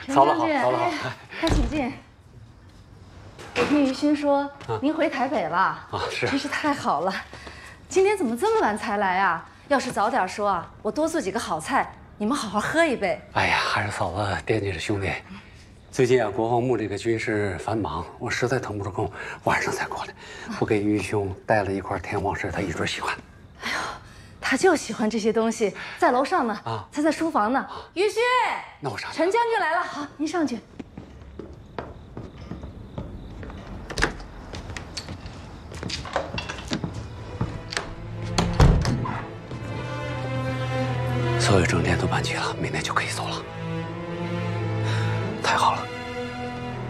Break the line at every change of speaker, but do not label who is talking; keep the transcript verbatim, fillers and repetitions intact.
嫂子好，嫂子好，
快请进。我听于勋说您回台北了
啊，是，
真是太好了。今天怎么这么晚才来啊？要是早点说啊，我多做几个好菜，你们好好喝一杯。
哎呀，还是嫂子惦记着兄弟。最近啊，国防部这个军事繁忙，我实在腾不出空，晚上才过来。我给于兄带了一块天王石，他一准喜欢。
哎呦，他就喜欢这些东西，在楼上呢，啊，他在书房呢。于勋，
那我上去。
陈将军来了，好，您上去。
所有证件都办齐了，明天就可以走了。